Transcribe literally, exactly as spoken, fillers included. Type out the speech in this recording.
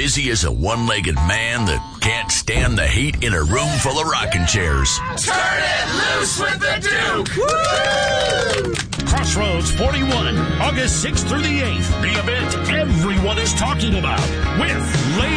busy as a one-legged man that can't stand the heat in a room full of rocking chairs. Turn it loose with the Duke! Woo! Crossroads forty-one, August sixth through the eighth. The event everyone is talking about with Lady